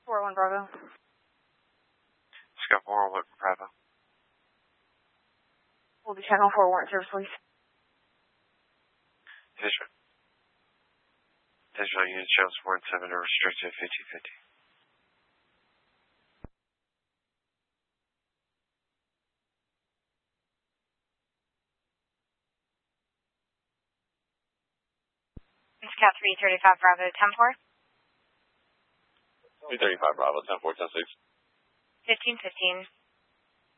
4-1 Bravo. Scott 4, look for Bravo. We'll be checking on 4 warrant service, please. Digital unit shows 4 and 7 are restricted 50-50. It's Cat 335 Bravo, 10-4. 335 Bravo, 10-4, 10-6. 15-15.